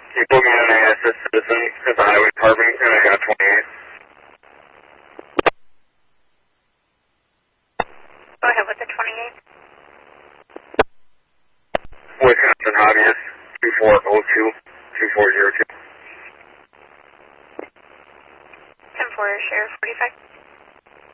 You put me on ASS Citizen at the Highway Department, and I got 28. Go ahead with the 28. Wisconsin Hobbyist, 2402-2402. 10-4, Sheriff 45.